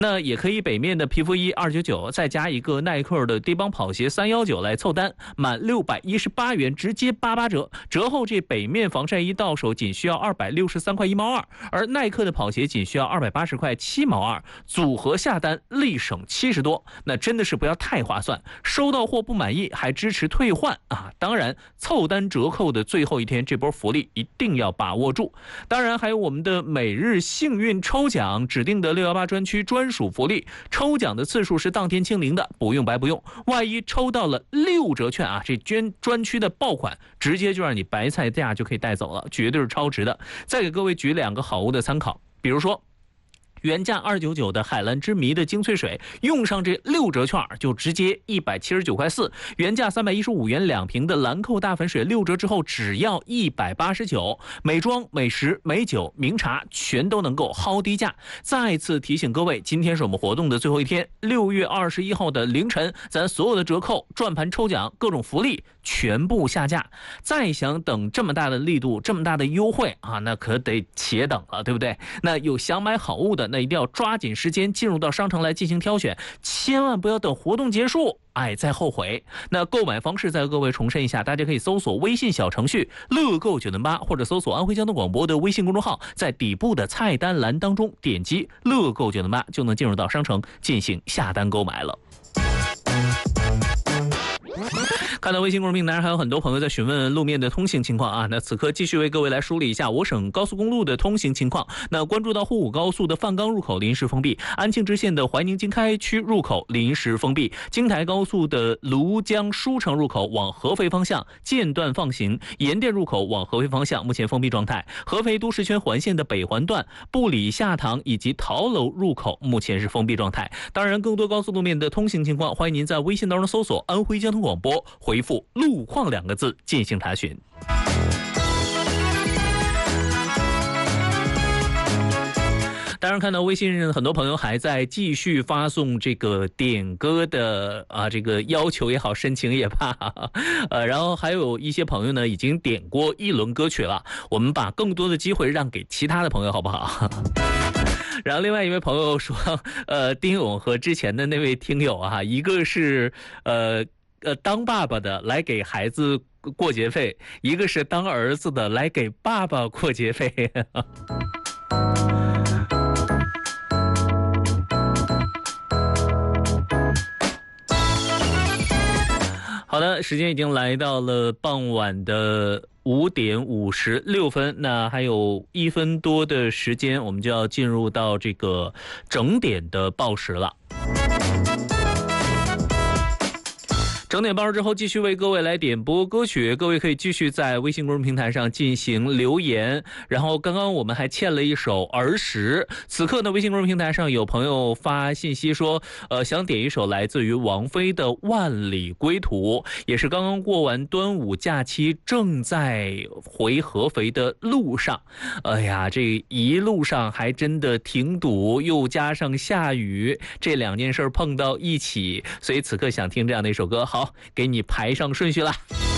那也可以北面的皮肤衣299，再加一个耐克的低帮跑鞋319来凑单，满618元直接88折，折后这北面防晒衣到手仅需要263块1毛2，而耐克的跑鞋仅需要280块7毛2，组合下单立省70多，那真的是不要太划算。收到货不满意还支持退换啊！当然，凑单折扣的最后一天，这波福利一定要把握住。当然，还有我们的每日幸运抽奖，指定的618专区专属福利，抽奖的次数是当天清零的，不用白不用。万一抽到了6折券啊，这专区的爆款直接就让你白菜价就可以带走了，绝对是超值的。再给各位举2个好物的参考，比如说原价299的海蓝之谜的精粹水，用上这6折券就直接179块4，原价315元2瓶的兰蔻大粉水6折之后只要189，美妆、美食、美酒、名茶全都能够薅低价。再次提醒各位，今天是我们活动的最后一天，6月21号的凌晨，咱所有的折扣、转盘抽奖、各种福利全部下架。再想等这么大的力度、这么大的优惠啊，那可得且等了，对不对？那有想买好物的，那一定要抓紧时间进入到商城来进行挑选，千万不要等活动结束再后悔。那购买方式再和各位重申一下，大家可以搜索微信小程序乐购908，或者搜索安徽交通广播的微信公众号，在底部的菜单栏当中点击乐购908，就能进入到商城进行下单购买了。看到微信公众平台上还有很多朋友在询问路面的通行情况啊，那此刻继续为各位来梳理一下我省高速公路的通行情况。那关注到沪武高速的范冈入口临时封闭，安庆支线的怀宁经开区入口临时封闭，京台高速的庐江书城入口往合肥方向间断放行，盐店入口往合肥方向目前封闭状态，合肥都市圈环线的北环段、布里下塘以及陶楼入口目前是封闭状态。当然，更多高速路面的通行情况，欢迎您在微信当中搜索安徽交通广播，回复路况2个字进行查询。当然，看到微信上很多朋友还在继续发送这个点歌的这个要求也好，申请也罢，然后还有一些朋友呢已经点过一轮歌曲了，我们把更多的机会让给其他的朋友，好不好？然后另外一位朋友说，丁勇和之前的那位听友啊，一个是当爸爸的来给孩子过节费，一个是当儿子的来给爸爸过节费。好的，时间已经来到了傍晚的5点56分，那还有1分多的时间，我们就要进入到这个整点的报时了。整点报时之后，继续为各位来点播歌曲，各位可以继续在微信公众平台上进行留言。然后刚刚我们还欠了一首儿时，此刻呢，微信公众平台上有朋友发信息说，想点一首来自于王菲的《万里归途》，也是刚刚过完端午假期，正在回合肥的路上。哎呀，这一路上还真的挺堵，又加上下雨，这2件事碰到一起，所以此刻想听这样的一首歌。好，给你排上顺序了。